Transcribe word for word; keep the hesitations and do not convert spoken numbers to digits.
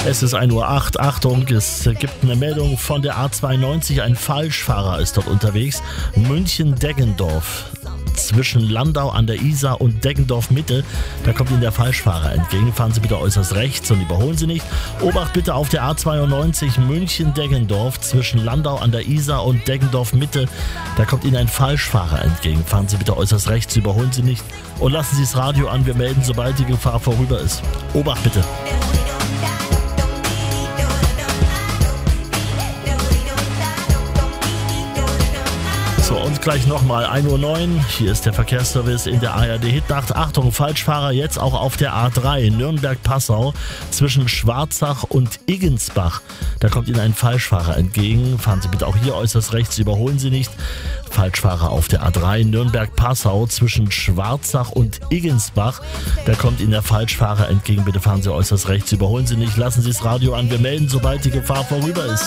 Es ist ein Uhr acht. Achtung, es gibt eine Meldung von der A zweiundneunzig. Ein Falschfahrer ist dort unterwegs. München-Deggendorf. Zwischen Landau an der Isar und Deggendorf Mitte. Da kommt Ihnen der Falschfahrer entgegen. Fahren Sie bitte äußerst rechts und überholen Sie nicht. Obacht bitte auf der A zweiundneunzig München-Deggendorf zwischen Landau an der Isar und Deggendorf Mitte. Da kommt Ihnen ein Falschfahrer entgegen. Fahren Sie bitte äußerst rechts, überholen Sie nicht. Und lassen Sie das Radio an. Wir melden, sobald die Gefahr vorüber ist. Obacht bitte. So, und gleich nochmal ein Uhr neun. Hier ist der Verkehrsservice in der A R D-Hitnacht. Achtung, Falschfahrer jetzt auch auf der A drei Nürnberg-Passau zwischen Schwarzach und Iggensbach. Da kommt Ihnen ein Falschfahrer entgegen. Fahren Sie bitte auch hier äußerst rechts, überholen Sie nicht. Falschfahrer auf der A drei Nürnberg-Passau zwischen Schwarzach und Iggensbach. Da kommt Ihnen der Falschfahrer entgegen. Bitte fahren Sie äußerst rechts, überholen Sie nicht. Lassen Sie das Radio an. Wir melden, sobald die Gefahr vorüber ist.